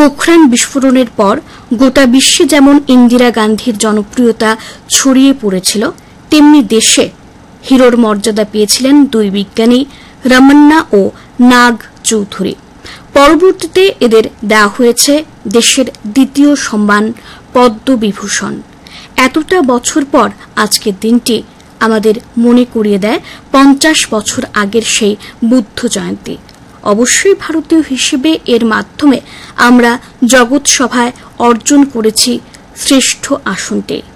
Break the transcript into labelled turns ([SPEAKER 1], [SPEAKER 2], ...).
[SPEAKER 1] পোখরান বিস্ফোরণের পর গোটা বিশ্বে যেমন ইন্দিরা গান্ধীর জনপ্রিয়তা ছড়িয়ে পড়েছিল, তেমনি দেশে হিরোর মর্যাদা পেয়েছিলেন দুই বিজ্ঞানী রমন্না ও নাগ চৌধুরী। পরবর্তীতে এদের দেওয়া হয়েছে দেশের দ্বিতীয় সম্মান পদ্মবিভূষণ। এতটা বছর পর আজকের দিনটি আমাদের মনে করিয়ে দেয় 50 বছর আগের সেই বুদ্ধ জয়ন্তী। অবশ্যই ভারতীয় হিসেবে এর মাধ্যমে আমরা জগৎ সভায় অর্জন করেছি শ্রেষ্ঠ আসনটি।